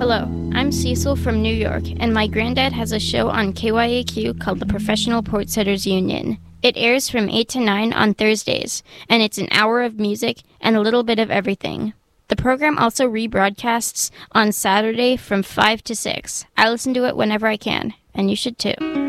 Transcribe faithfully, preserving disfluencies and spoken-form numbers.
Hello, I'm Cecil from New York, and my granddad has a show on K Y A Q called the Professional Port Sitters Union. It airs from eight to nine on Thursdays, and it's an hour of music and a little bit of everything. The program also rebroadcasts on Saturday from five to six. I listen to it whenever I can, and you should too.